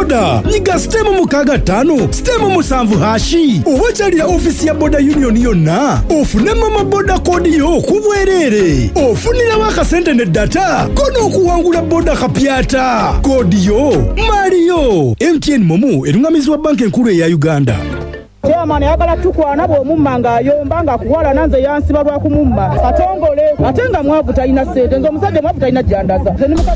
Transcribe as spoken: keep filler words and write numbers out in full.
boda nyiga stemu mukaga tano stemu musanvu hashi owakyalira ofisi ya boda union yonna ofune mama boda kodi yo kubwerere ofunirawo akasente ne data kono okuwangula boda kapyata kodi yo Mario. M T N Momo erungamizibwa banka enkulu eya Uganda. Chairman yagala tukwana bwo mummanga yomba nga kuwala nanze yansiba lwa kumumma katongole atenga mwavu talina sente nzo musajja mwavu talina jandaza.